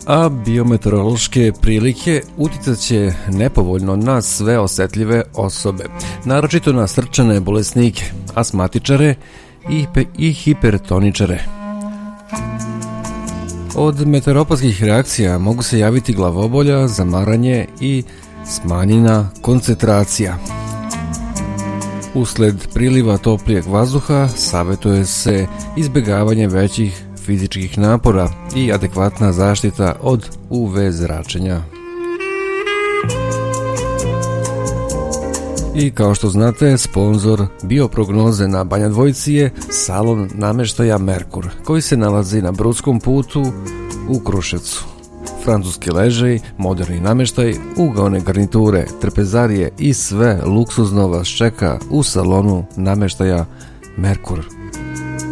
a biometeorološke prilike utjecat će nepovoljno na sve osetljive osobe, naročito na srčane bolesnike, astmatičare i hipertoničare. Od meteoropatskih reakcija mogu se javiti glavobolja, zamaranje i smanjena koncentracija. Usled priliva toplijeg vazduha savjetuje se izbjegavanje većih fizičkih napora i adekvatna zaštita od UV zračenja. I kao što znate, sponzor bioprognoze na Banja Dvojci je salon namještaja Merkur, koji se nalazi na Brudskom putu u Kruševcu. Francuski ležaj, moderni namještaj, ugaone garniture, trpezarije i sve luksuzno vas čeka u salonu namještaja Merkur.